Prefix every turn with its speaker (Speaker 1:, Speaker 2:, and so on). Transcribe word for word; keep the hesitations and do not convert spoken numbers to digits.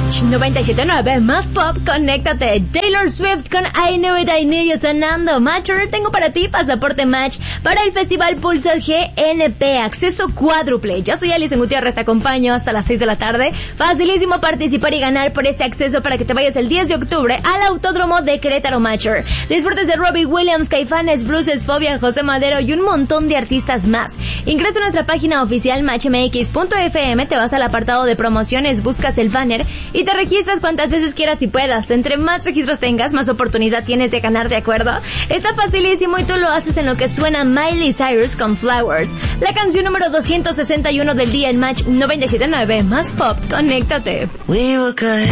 Speaker 1: Match noventa y siete punto nueve más pop, conéctate. Taylor Swift con I Knew It, I Knew You sonando. Matcher, tengo para ti pasaporte Match para el Festival Pulso G N P, acceso cuádruple. Yo soy Alison Gutiérrez, te acompaño hasta las seis de la tarde. Facilísimo participar y ganar por este acceso para que te vayas el diez de octubre al Autódromo de Querétaro. Matcher, disfrutes de Robbie Williams, Caifanes, Bruces, Fobia, José Madero y un montón de artistas más. Ingresa a nuestra página oficial match m x punto f m, te vas al apartado de promociones, buscas el banner y te registras cuantas veces quieras y puedas. Entre más registros tengas, más oportunidad tienes de ganar, ¿de acuerdo? Está facilísimo y tú lo haces en lo que suena Miley Cyrus con Flowers, la canción número doscientos sesenta y uno del día en Match noventa y siete punto nueve más pop, conéctate. We were good.